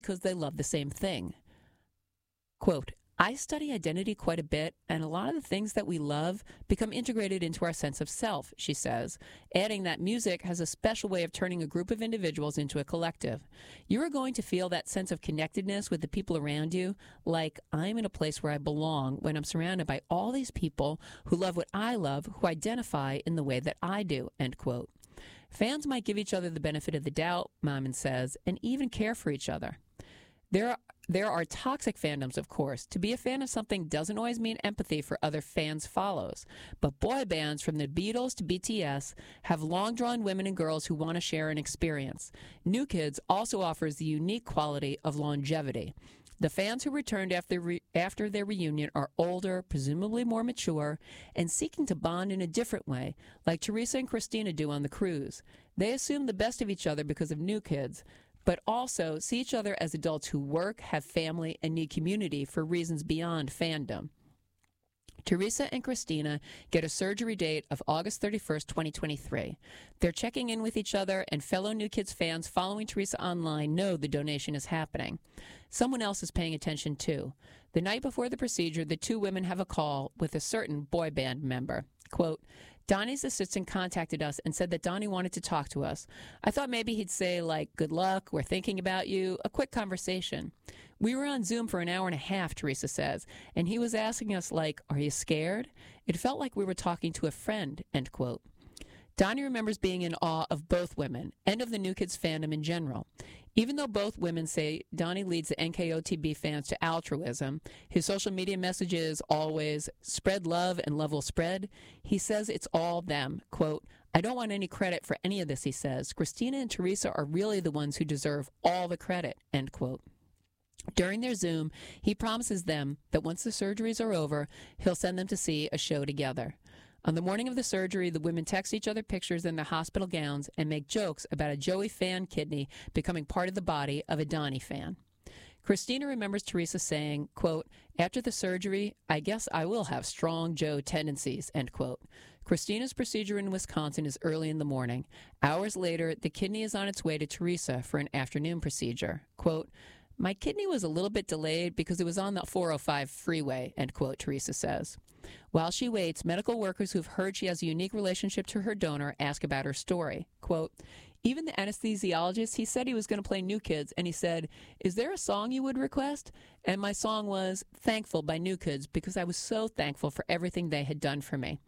because they love the same thing. Quote, I study identity quite a bit, and a lot of the things that we love become integrated into our sense of self, she says, adding that music has a special way of turning a group of individuals into a collective. You are going to feel that sense of connectedness with the people around you, like I'm in a place where I belong when I'm surrounded by all these people who love what I love, who identify in the way that I do, end quote. Fans might give each other the benefit of the doubt, Maimon says, and even care for each other. There are toxic fandoms, of course. To be a fan of something doesn't always mean empathy for other fans follows. But boy bands from the Beatles to BTS have long-drawn women and girls who want to share an experience. New Kids also offers the unique quality of longevity. The fans who returned after their reunion are older, presumably more mature, and seeking to bond in a different way, like Teresa and Christina do on the cruise. They assume the best of each other because of New Kids, but also see each other as adults who work, have family, and need community for reasons beyond fandom. Teresa and Christina get a surgery date of August 31st, 2023. They're checking in with each other, and fellow New Kids fans following Teresa online know the donation is happening. Someone else is paying attention, too. The night before the procedure, the two women have a call with a certain boy band member. Quote, Donnie's assistant contacted us and said that Donnie wanted to talk to us. I thought maybe he'd say, like, good luck, we're thinking about you, a quick conversation. We were on Zoom for an hour and a half, Teresa says, and he was asking us, like, are you scared? It felt like we were talking to a friend, end quote. Donnie remembers being in awe of both women and of the New Kids fandom in general. Even though both women say Donnie leads the NKOTB fans to altruism, his social media message is always spread love and love will spread. He says it's all them. Quote, I don't want any credit for any of this, he says. Christina and Teresa are really the ones who deserve all the credit, end quote. During their Zoom, he promises them that once the surgeries are over, he'll send them to see a show together. On the morning of the surgery, the women text each other pictures in their hospital gowns and make jokes about a Joey fan kidney becoming part of the body of a Donnie fan. Christina remembers Teresa saying, quote, after the surgery, I guess I will have strong Joe tendencies, end quote. Christina's procedure in Wisconsin is early in the morning. Hours later, the kidney is on its way to Teresa for an afternoon procedure. Quote, my kidney was a little bit delayed because it was on the 405 freeway, end quote, Teresa says. While she waits, medical workers who've heard she has a unique relationship to her donor ask about her story. Quote, even the anesthesiologist, he said he was going to play New Kids, and he said, is there a song you would request? And my song was Thankful by New Kids because I was so thankful for everything they had done for me.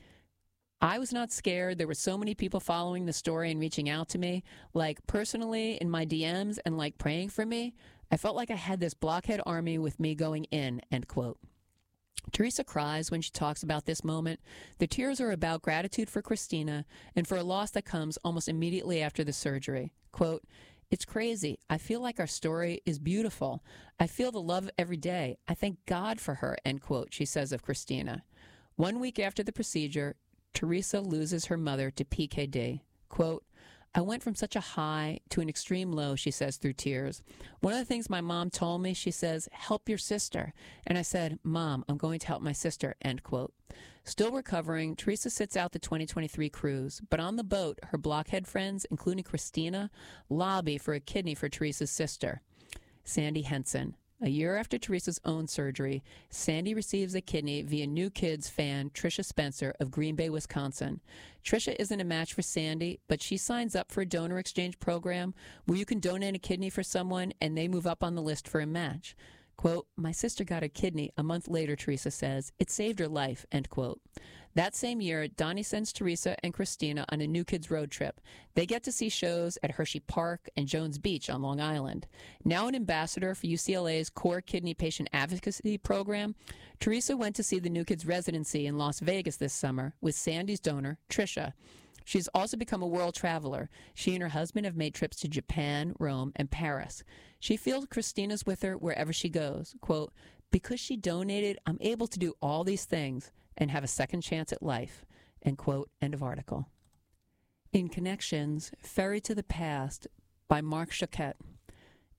I was not scared. There were so many people following the story and reaching out to me, like personally in my DMs and like praying for me. I felt like I had this blockhead army with me going in, end quote. Teresa cries when she talks about this moment. The tears are about gratitude for Christina and for a loss that comes almost immediately after the surgery. Quote, it's crazy. I feel like our story is beautiful. I feel the love every day. I thank God for her, end quote, she says of Christina. 1 week after the procedure, Teresa loses her mother to PKD. Quote, I went from such a high to an extreme low, she says through tears. One of the things my mom told me, she says, help your sister. And I said, Mom, I'm going to help my sister, end quote. Still recovering, Teresa sits out the 2023 cruise. But on the boat, her blockhead friends, including Christina, lobby for a kidney for Teresa's sister, Sandy Henson. A year after Teresa's own surgery, Sandy receives a kidney via New Kids fan Tricia Spencer of Green Bay, Wisconsin. Tricia isn't a match for Sandy, but she signs up for a donor exchange program where you can donate a kidney for someone and they move up on the list for a match. Quote, my sister got a kidney a month later, Teresa says. It saved her life, end quote. That same year, Donnie sends Teresa and Christina on a New Kids road trip. They get to see shows at Hershey Park and Jones Beach on Long Island. Now an ambassador for UCLA's Core Kidney Patient Advocacy Program, Teresa went to see the New Kids residency in Las Vegas this summer with Sandy's donor, Tricia. She's also become a world traveler. She and her husband have made trips to Japan, Rome, and Paris. She feels Christina's with her wherever she goes. Quote, because she donated, I'm able to do all these things and have a second chance at life, end quote, end of article. In Connections, Ferry to the Past by Mark Choquette.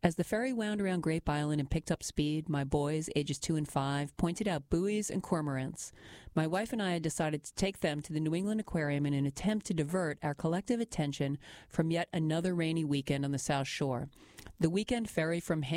As the ferry wound around Grape Island and picked up speed, my boys, ages 2 and 5, pointed out buoys and cormorants. My wife and I had decided to take them to the New England Aquarium in an attempt to divert our collective attention from yet another rainy weekend on the South Shore. The weekend ferry from